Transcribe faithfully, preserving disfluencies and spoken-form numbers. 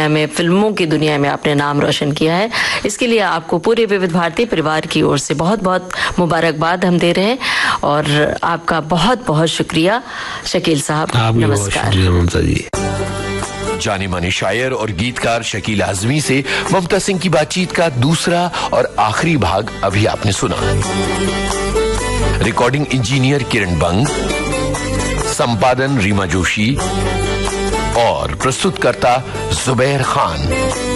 दुनिया में, फिल्मों की दुनिया में आपने नाम रोशन किया है। इसके लिए आपको पूरे विविध भारती परिवार की ओर से बहुत बहुत मुबारकबाद हम दे रहे हैं और आपका बहुत बहुत शुक्रिया शकील साहब। नमस्कार। ममता जी। जाने माने शायर और गीतकार शकील आजमी से ममता सिंह की बातचीत का दूसरा और आखिरी भाग अभी आपने सुना। रिकॉर्डिंग इंजीनियर किरण बंग, संपादन रीमा जोशी और प्रस्तुतकर्ता जुबैर खान।